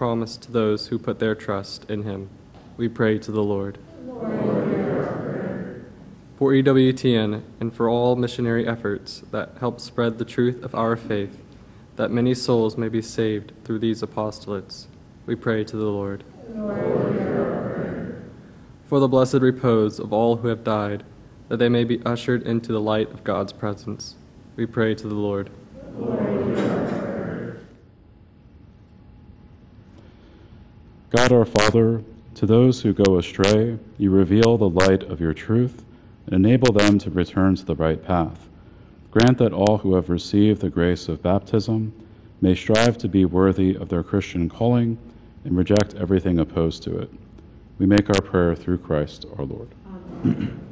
promise to those who put their trust in him. We pray to the Lord. For EWTN and for all missionary efforts that help spread the truth of our faith, that many souls may be saved through these apostolates, we pray to the Lord. For the blessed repose of all who have died, that they may be ushered into the light of God's presence, we pray to the Lord. God our Father, to those who go astray, you reveal the light of your truth and enable them to return to the right path. Grant that all who have received the grace of baptism may strive to be worthy of their Christian calling and reject everything opposed to it. We make our prayer through Christ our Lord. Amen.